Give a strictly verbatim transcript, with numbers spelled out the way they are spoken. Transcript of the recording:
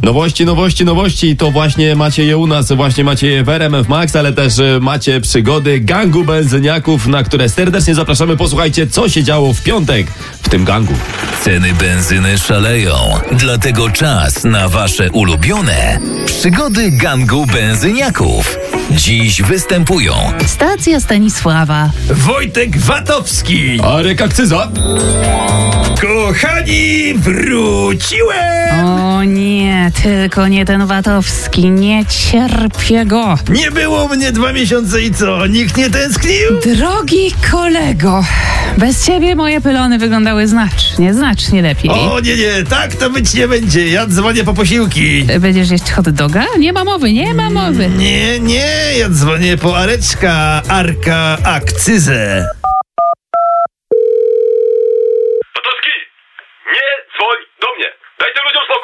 Nowości, nowości, nowości, to właśnie macie je u nas, właśnie macie je w R M F Max, ale też e, macie przygody gangu benzyniaków, na które serdecznie zapraszamy. Posłuchajcie, co się działo w piątek w tym gangu. Ceny benzyny szaleją, dlatego czas na wasze ulubione przygody gangu benzyniaków. Dziś występują Stacja Stanisława, Wojtek Watowski. Arek Akcyza. Kochani, wróciłem! O nie, tylko nie ten Watowski, nie cierpię go. Nie było mnie dwa miesiące i co? Nikt nie tęsknił? Drogi kolego, bez ciebie moje pylony wyglądały znacznie, znacznie lepiej. O nie, nie, tak to być nie będzie. Ja dzwonię po posiłki. Będziesz jeść hot doga? Nie ma mowy, nie ma mowy. Nie, nie, ja dzwonię po Areczka, Arka Akcyzę. Watowski, nie dzwoń do mnie. Daj tym ludziom spokój.